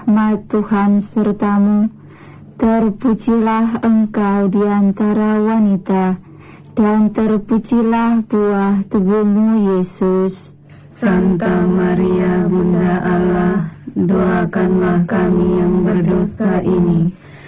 rahmat Tuhan sertamu. Terpujilah engkau di antara wanita, dan terpujilah buah tubuhmu, Yesus. Santa Maria, Bunda Allah, doakanlah kami yang berdosa ini,